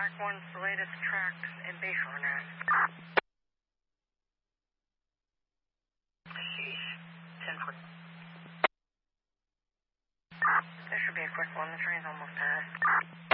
Black One's the latest tracks in Bayshore now. Sheesh. 10-4. This should be a quick one. The train's almost past.